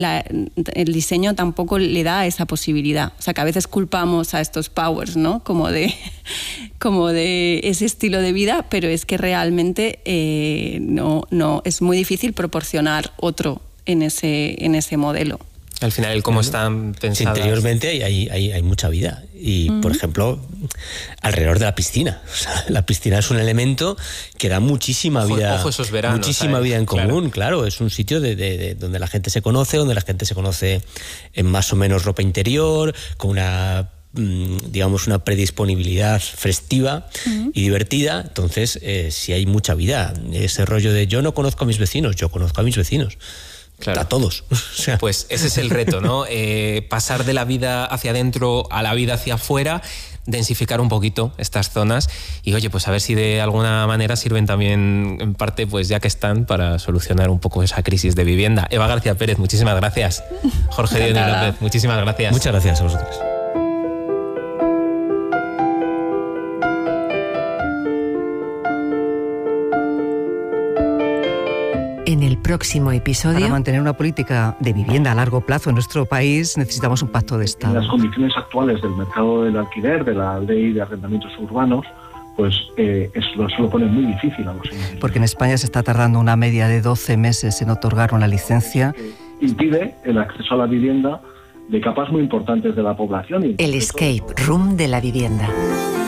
el diseño tampoco le da esa posibilidad. O sea, que a veces culpamos a estos powers, ¿no? Como de ese estilo de vida, pero es que realmente no es muy difícil proporcionar otro en ese modelo. Al final, cómo están pensadas. Interiormente hay mucha vida. Y, por ejemplo, alrededor de la piscina. O sea, la piscina es un elemento que da muchísima vida. Ojo esos veranos, muchísima vida en común, claro. Es un sitio de donde la gente se conoce, en más o menos ropa interior, con una predisponibilidad festiva y divertida. Entonces, sí hay mucha vida. Ese rollo de yo no conozco a mis vecinos, yo conozco a mis vecinos. Claro. A todos. O sea. Pues ese es el reto, ¿no? Pasar de la vida hacia adentro a la vida hacia afuera, densificar un poquito estas zonas y, oye, pues a ver si de alguna manera sirven también, en parte, pues ya que están, para solucionar un poco esa crisis de vivienda. Eva García Pérez, muchísimas gracias. Jorge Dionis López, muchísimas gracias. Muchas gracias a vosotros. En el próximo episodio... Para mantener una política de vivienda a largo plazo en nuestro país necesitamos un pacto de Estado. En las condiciones actuales del mercado del alquiler, de la ley de arrendamientos urbanos, pues eso lo pone muy difícil a los inquilinos. Porque en España se está tardando una media de 12 meses en otorgar una licencia. Impide el acceso a la vivienda de capas muy importantes de la población. El escape room de la vivienda.